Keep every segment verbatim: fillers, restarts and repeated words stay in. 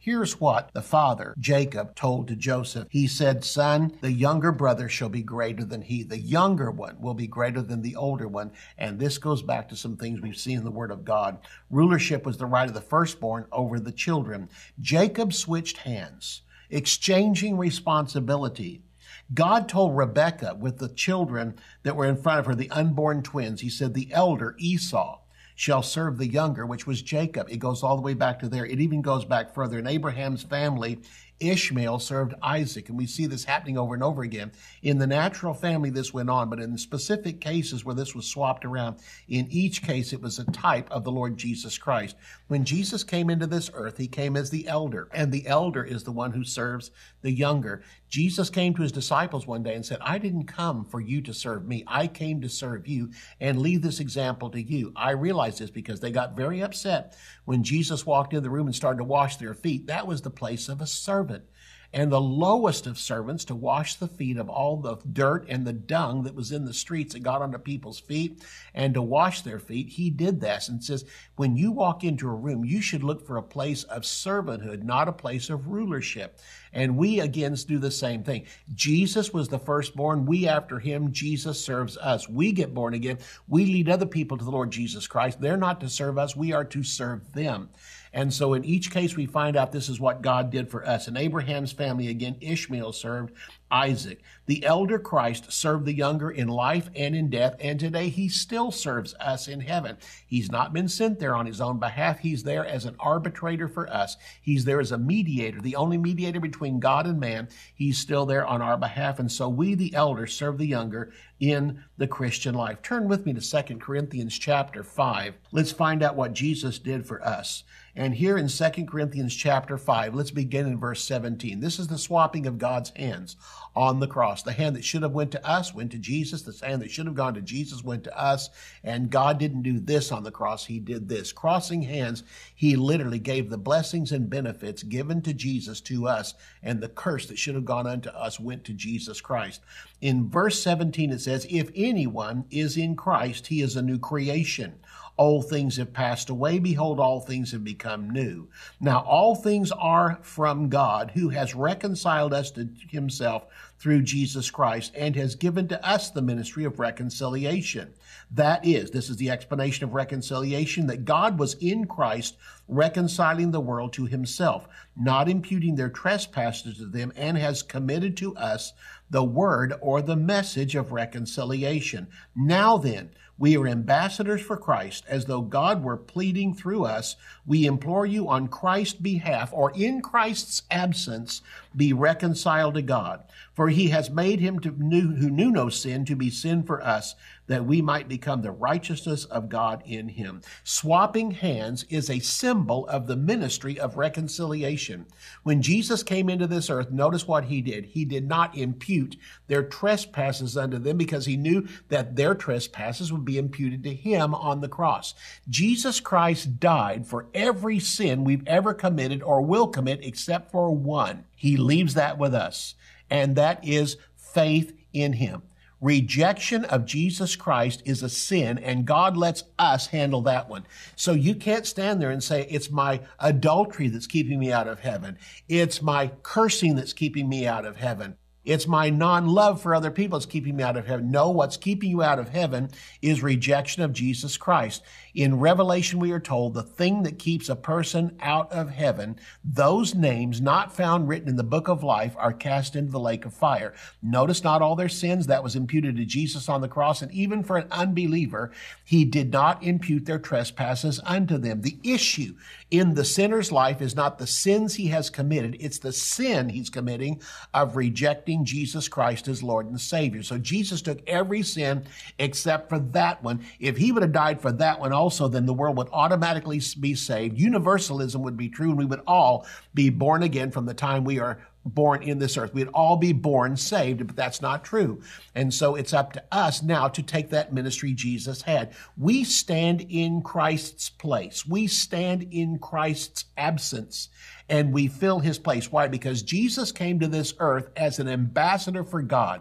Here's what the father, Jacob, told to Joseph. He said, son, the younger brother shall be greater than he. The younger one will be greater than the older one. And this goes back to some things we've seen in the Word of God. Rulership was the right of the firstborn over the children. Jacob switched hands, exchanging responsibility. God told Rebekah with the children that were in front of her, the unborn twins, he said, the elder, Esau, shall serve the younger, which was Jacob. It goes all the way back to there. It even goes back further. In Abraham's family, Ishmael served Isaac, and we see this happening over and over again. In the natural family, this went on, but in the specific cases where this was swapped around, in each case, it was a type of the Lord Jesus Christ. When Jesus came into this earth, he came as the elder, and the elder is the one who serves the younger. Jesus came to his disciples one day and said, I didn't come for you to serve me. I came to serve you and leave this example to you. I realize this because they got very upset when Jesus walked in the room and started to wash their feet. That was the place of a servant. And the lowest of servants to wash the feet of all the dirt and the dung that was in the streets that got onto people's feet and to wash their feet. He did this and says, when you walk into a room, you should look for a place of servanthood, not a place of rulership. And we again do the same thing. Jesus was the firstborn. We after him. Jesus serves us. We get born again. We lead other people to the Lord Jesus Christ. They're not to serve us. We are to serve them. And so in each case, we find out this is what God did for us. In Abraham's family, again, Ishmael served Isaac. The elder Christ served the younger in life and in death, and today he still serves us in heaven. He's not been sent there on his own behalf. He's there as an arbitrator for us. He's there as a mediator, the only mediator between God and man. He's still there on our behalf, and so we, the elders, serve the younger in the Christian life. Turn with me to Second Corinthians chapter five. Let's find out what Jesus did for us. And here in Second Corinthians chapter five, let's begin in verse seventeen. This is the swapping of God's hands on the cross. The hand that should have went to us went to Jesus. The hand that should have gone to Jesus went to us. And God didn't do this on the cross. He did this. Crossing hands, he literally gave the blessings and benefits given to Jesus to us. And the curse that should have gone unto us went to Jesus Christ. In verse seventeen, it says, if anyone is in Christ, he is a new creation. Old things have passed away. Behold, all things have become new. Now, all things are from God, who has reconciled us to himself through Jesus Christ and has given to us the ministry of reconciliation. That is, this is the explanation of reconciliation, that God was in Christ reconciling the world to himself, not imputing their trespasses to them, and has committed to us the word or the message of reconciliation. Now then, we are ambassadors for Christ, as though God were pleading through us. We implore you on Christ's behalf, or in Christ's absence, be reconciled to God. For he has made him to knew, who knew no sin to be sin for us, that we might become the righteousness of God in him. Swapping hands is a symbol of the ministry of reconciliation. When Jesus came into this earth, notice what he did. He did not impute their trespasses unto them, because he knew that their trespasses would be imputed to him on the cross. Jesus Christ died for every sin we've ever committed or will commit except for one. He leaves that with us, and that is faith in him. Rejection of Jesus Christ is a sin, and God lets us handle that one. So you can't stand there and say, it's my adultery that's keeping me out of heaven. It's my cursing that's keeping me out of heaven. It's my non-love for other people that's keeping me out of heaven. No, what's keeping you out of heaven is rejection of Jesus Christ. In Revelation, we are told the thing that keeps a person out of heaven, those names not found written in the book of life, are cast into the lake of fire. Notice not all their sins. That was imputed to Jesus on the cross. And even for an unbeliever, he did not impute their trespasses unto them. The issue in the sinner's life is not the sins he has committed. It's the sin he's committing of rejecting Jesus Christ as Lord and Savior. So Jesus took every sin except for that one. If he would have died for that one also, then the world would automatically be saved. Universalism would be true, and we would all be born again from the time we are born in this earth. We'd all be born saved, but that's not true. And so it's up to us now to take that ministry Jesus had. We stand in Christ's place. We stand in Christ's absence, and we fill his place. Why? Because Jesus came to this earth as an ambassador for God.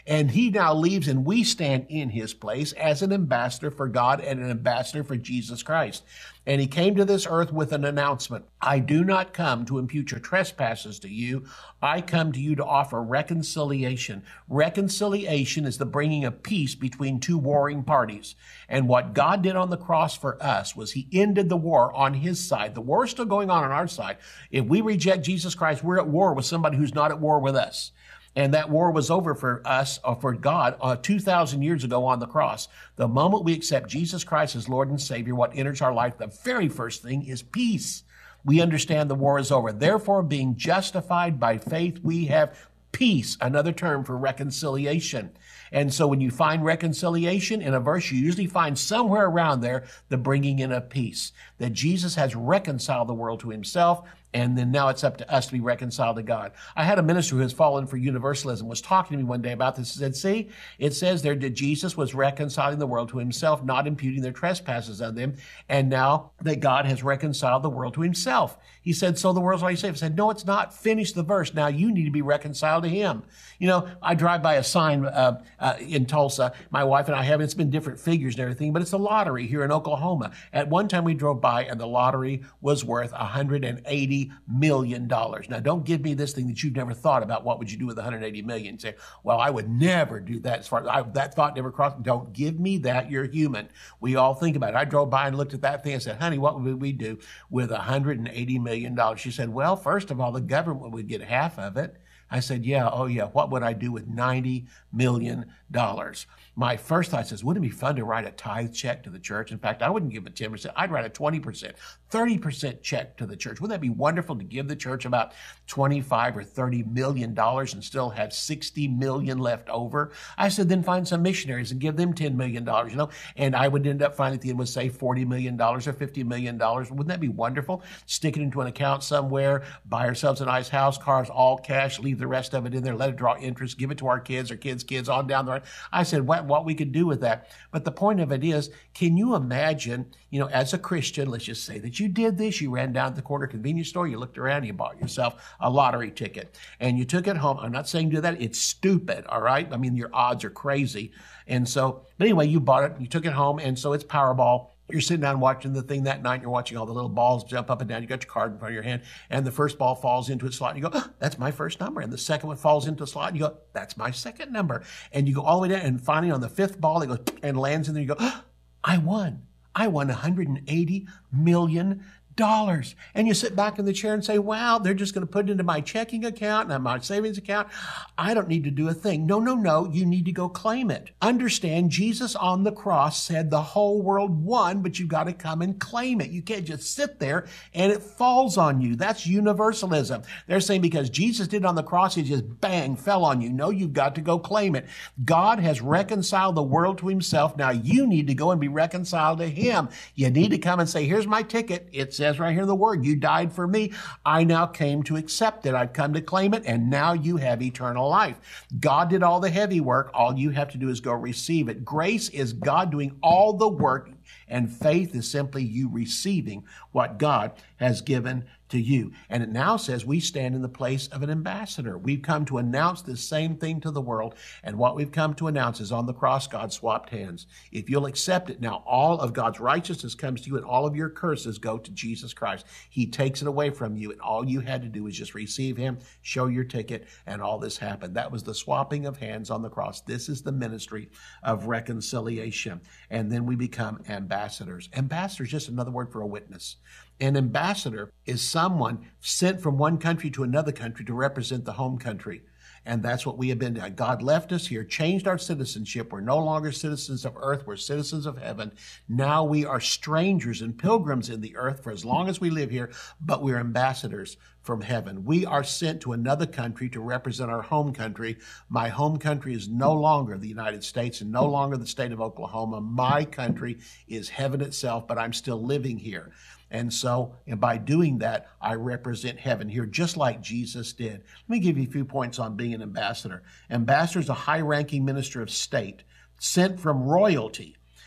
And he now leaves, and we stand in his place as an ambassador for God and an ambassador for Jesus Christ. And he came to this earth with an announcement. I do not come to impute your trespasses to you. I come to you to offer reconciliation. Reconciliation is the bringing of peace between two warring parties. And what God did on the cross for us was he ended the war on his side. The war is still going on on our side. If we reject Jesus Christ, we're at war with somebody who's not at war with us. And that war was over for us, or for God, uh, two thousand years ago on the cross. The moment we accept Jesus Christ as Lord and Savior, what enters our life, the very first thing is peace. We understand the war is over. Therefore, being justified by faith, we have peace, another term for reconciliation. And so when you find reconciliation in a verse, you usually find somewhere around there the bringing in of peace, that Jesus has reconciled the world to himself, and then now it's up to us to be reconciled to God. I had a minister who has fallen for universalism, was talking to me one day about this. He said, see, it says there that Jesus was reconciling the world to himself, not imputing their trespasses on them, and now that God has reconciled the world to himself. He said, so the world's already saved. I said, no, it's not. Finish the verse. Now you need to be reconciled to him. You know, I drive by a sign uh, uh, in Tulsa. My wife and I have, it's been different figures and everything, but it's a lottery here in Oklahoma. At one time we drove by and the lottery was worth one hundred eighty million dollars. Now, don't give me this thing that you've never thought about. What would you do with one hundred eighty million dollars? Say, well, I would never do that. As far as I, that thought never crossed. Don't give me that. You're human. We all think about it. I drove by and looked at that thing and said, honey, what would we do with one hundred eighty million dollars? She said, well, first of all, the government would get half of it. I said, yeah, oh yeah, what would I do with ninety million dollars? My first thought says, wouldn't it be fun to write a tithe check to the church? In fact, I wouldn't give it ten percent. I'd write a twenty percent, thirty percent check to the church. Wouldn't that be wonderful to give the church about twenty-five or thirty million dollars and still have sixty million left over? I said, then find some missionaries and give them ten million dollars, you know, and I would end up finding at the end would say forty million dollars or fifty million dollars. Wouldn't that be wonderful? Stick it into an account somewhere, buy ourselves a nice house, cars, all cash, leave the rest of it in there, let it draw interest, give it to our kids, our kids' kids, on down the road. I said, what, what we could do with that. But the point of it is, can you imagine, you know, as a Christian, let's just say that you did this, you ran down to the corner convenience store, you looked around, you bought yourself a lottery ticket, and you took it home. I'm not saying do that. It's stupid, all right? I mean, your odds are crazy. And so, but anyway, you bought it, you took it home, and so it's Powerball. You're sitting down watching the thing that night. You're watching all the little balls jump up and down. You got your card in front of your hand, and the first ball falls into its slot. And you go, oh, that's my first number. And the second one falls into a slot. And you go, that's my second number. And you go all the way down. And finally, on the fifth ball, it goes and lands in there. You go, oh, I won. I won one hundred eighty million dollars. And you sit back in the chair and say, wow, they're just going to put it into my checking account and my savings account. I don't need to do a thing. No, no, no. You need to go claim it. Understand, Jesus on the cross said the whole world won, but you've got to come and claim it. You can't just sit there and it falls on you. That's universalism. They're saying because Jesus did it on the cross, he just bang, fell on you. No, you've got to go claim it. God has reconciled the world to himself. Now you need to go and be reconciled to him. You need to come and say, here's my ticket. It's says right here in the word, you died for me. I now came to accept it. I've come to claim it, and now you have eternal life. God did all the heavy work. All you have to do is go receive it. Grace is God doing all the work, and faith is simply you receiving what God has given to you. And it now says we stand in the place of an ambassador. We've come to announce the same thing to the world. And what we've come to announce is on the cross, God swapped hands. If you'll accept it, now all of God's righteousness comes to you and all of your curses go to Jesus Christ. He takes it away from you. And all you had to do was just receive him, show your ticket, and all this happened. That was the swapping of hands on the cross. This is the ministry of reconciliation. And then we become ambassadors. Ambassador is just another word for a witness. An ambassador is someone sent from one country to another country to represent the home country. And that's what we have been. God left us here, changed our citizenship. We're no longer citizens of earth. We're citizens of heaven. Now we are strangers and pilgrims in the earth for as long as we live here, but we're ambassadors from heaven. We are sent to another country to represent our home country. My home country is no longer the United States and no longer the state of Oklahoma. My country is heaven itself, but I'm still living here. And so, and by doing that, I represent heaven here, just like Jesus did. Let me give you a few points on being an ambassador. Ambassador is a high-ranking minister of state sent from royalty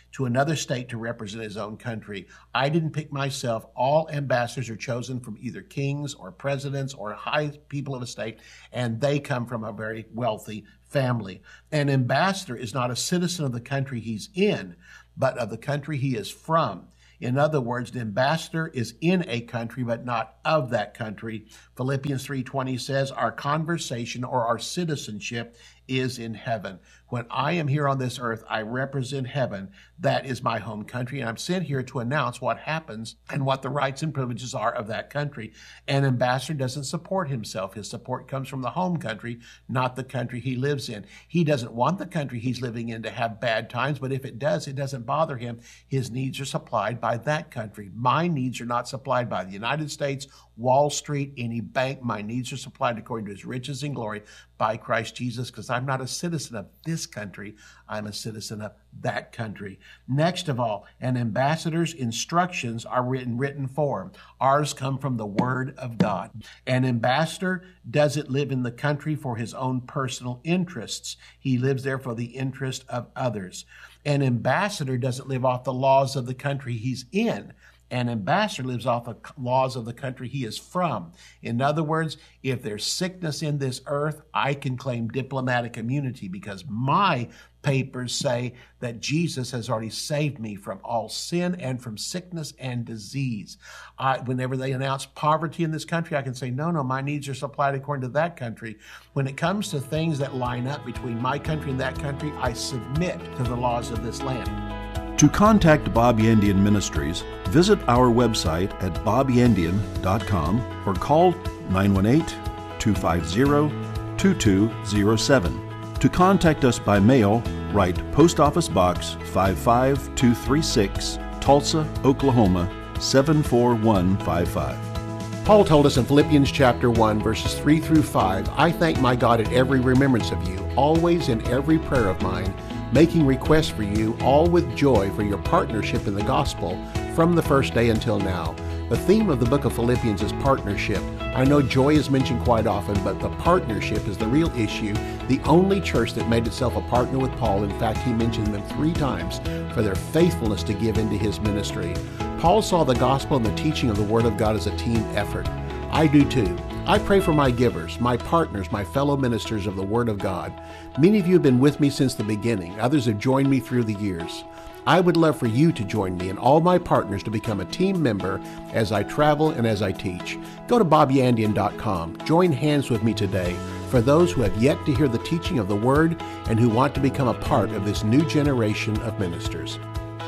to another state to represent his own country. I didn't pick myself. All ambassadors are chosen from either kings or presidents or high people of a state, and they come from a very wealthy family. An ambassador is not a citizen of the country he's in, but of the country he is from. In other words, the ambassador is in a country, but not of that country. Philippians three twenty says, our conversation or our citizenship is in heaven. When I am here on this earth, I represent heaven. That is my home country, and I'm sent here to announce what happens and what the rights and privileges are of that country. An ambassador doesn't support himself. His support comes from the home country, not the country he lives in. He doesn't want the country he's living in to have bad times, but if it does, it doesn't bother him. His needs are supplied by that country. My needs are not supplied by the United States, Wall Street, any bank. My needs are supplied according to his riches and glory by Christ Jesus, because I'm not a citizen of this country. I'm a citizen of that country. Next of all, an ambassador's instructions are written written form. Ours come from the Word of God. An ambassador doesn't live in the country for his own personal interests. He lives there for the interest of others. An ambassador doesn't live off the laws of the country he's in. An ambassador lives off the laws of the country he is from. In other words, if there's sickness in this earth, I can claim diplomatic immunity because my papers say that Jesus has already saved me from all sin and from sickness and disease. I, whenever they announce poverty in this country, I can say, no, no, my needs are supplied according to that country. When it comes to things that line up between my country and that country, I submit to the laws of this land. To contact Bob Yandian Ministries, visit our website at bob yandian dot com or call nine one eight, two five zero, two two zero seven. To contact us by mail, write Post Office Box five five two three six, Tulsa, Oklahoma seven four one five five. Paul told us in Philippians chapter one, verses three through five, I thank my God at every remembrance of you, always in every prayer of mine, making requests for you, all with joy for your partnership in the gospel from the first day until now. The theme of the book of Philippians is partnership. I know joy is mentioned quite often, but the partnership is the real issue. The only church that made itself a partner with Paul, in fact, he mentioned them three times for their faithfulness to give into his ministry. Paul saw the gospel and the teaching of the Word of God as a team effort. I do too. I pray for my givers, my partners, my fellow ministers of the Word of God. Many of you have been with me since the beginning. Others have joined me through the years. I would love for you to join me and all my partners to become a team member as I travel and as I teach. Go to bob yandian dot com. Join hands with me today for those who have yet to hear the teaching of the Word and who want to become a part of this new generation of ministers.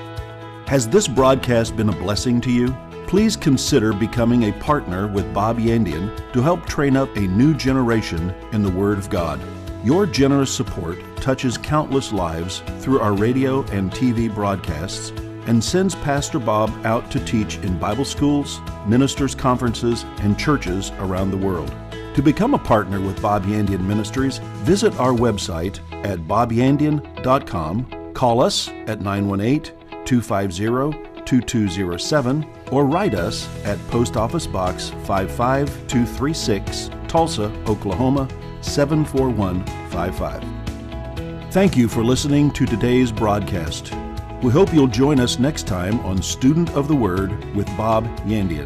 Has this broadcast been a blessing to you? Please consider becoming a partner with Bob Yandian to help train up a new generation in the Word of God. Your generous support touches countless lives through our radio and T V broadcasts and sends Pastor Bob out to teach in Bible schools, ministers' conferences, and churches around the world. To become a partner with Bob Yandian Ministries, visit our website at bob yandian dot com, call us at nine one eight, two five zero, two two zero seven, or write us at Post Office Box five five two three six, Tulsa, Oklahoma seven four one five five. Thank you for listening to today's broadcast. We hope you'll join us next time on Student of the Word with Bob Yandian.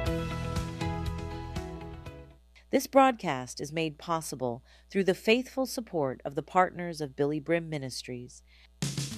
This broadcast is made possible through the faithful support of the partners of Billy Brim Ministries.